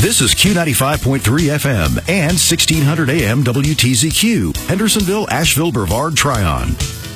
This is Q95.3 FM and 1600 AM WTZQ, Hendersonville, Asheville, Brevard, Tryon.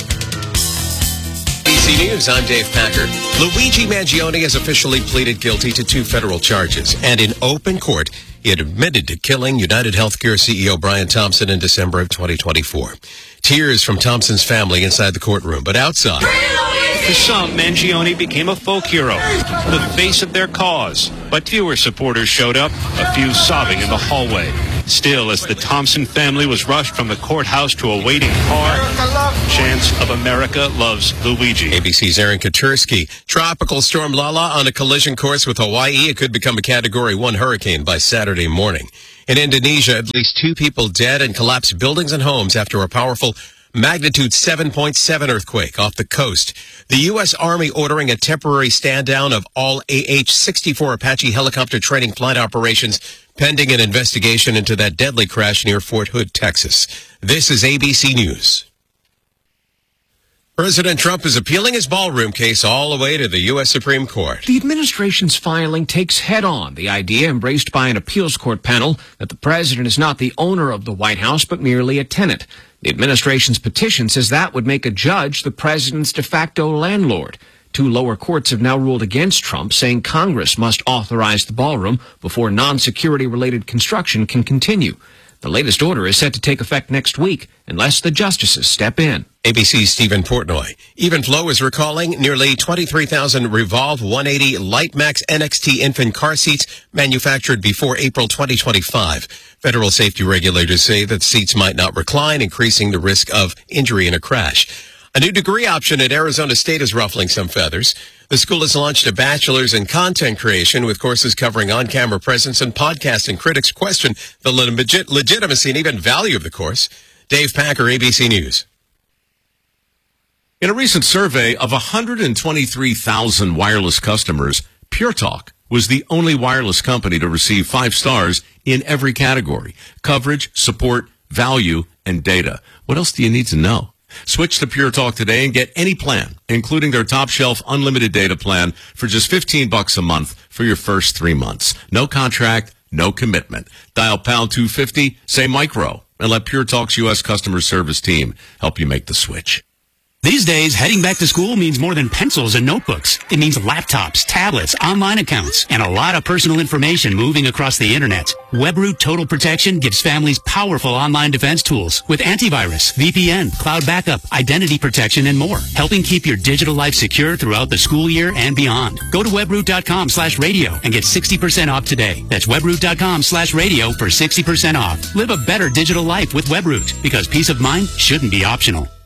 ABC News, I'm Dave Packer. Luigi Mangione has officially pleaded guilty to 2 federal charges, and in open court, he had admitted to killing United Healthcare CEO Brian Thompson in December of 2024. Tears from Thompson's family inside the courtroom, but outside. For some, Mangione became a folk hero, the face of their cause. But fewer supporters showed up, a few sobbing in the hallway. Still, as the Thompson family was rushed from the courthouse to a waiting car, chants of America loves Luigi. ABC's Aaron Katursky. Tropical storm Lala on a collision course with Hawaii. It could become a Category 1 hurricane by Saturday morning. In Indonesia, at least 2 people dead and collapsed buildings and homes after a powerful magnitude 7.7 earthquake off the coast. The U.S. Army ordering a temporary stand-down of all AH-64 Apache helicopter training flight operations pending an investigation into that deadly crash near Fort Hood, Texas. This is ABC News. President Trump is appealing his ballroom case all the way to the U.S. Supreme Court. The administration's filing takes head-on the idea embraced by an appeals court panel that the president is not the owner of the White House, but merely a tenant. The administration's petition says that would make a judge the president's de facto landlord. 2 lower courts have now ruled against Trump, saying Congress must authorize the ballroom before non-security-related construction can continue. The latest order is set to take effect next week, unless the justices step in. ABC's Stephen Portnoy. Even Flow is recalling nearly 23,000 Revolve 180 LightMax NXT infant car seats manufactured before April 2025. Federal safety regulators say that seats might not recline, increasing the risk of injury in a crash. A new degree option at Arizona State is ruffling some feathers. The school has launched a bachelor's in content creation with courses covering on-camera presence and podcasting. Critics question the legitimacy and even value of the course. Dave Packer, ABC News. In a recent survey of 123,000 wireless customers, Pure Talk was the only wireless company to receive 5 stars in every category: coverage, support, value, and data. What else do you need to know? Switch to Pure Talk today and get any plan, including their top shelf unlimited data plan, for just $15 a month for your first 3 months. No contract, no commitment. Dial pound 250, say micro, and let Pure Talk's U.S. customer service team help you make the switch. These days, heading back to school means more than pencils and notebooks. It means laptops, tablets, online accounts, and a lot of personal information moving across the internet. WebRoot Total Protection gives families powerful online defense tools with antivirus, VPN, cloud backup, identity protection, and more, helping keep your digital life secure throughout the school year and beyond. Go to webroot.com/radio and get 60% off today. That's webroot.com/radio for 60% off. Live a better digital life with WebRoot, because peace of mind shouldn't be optional.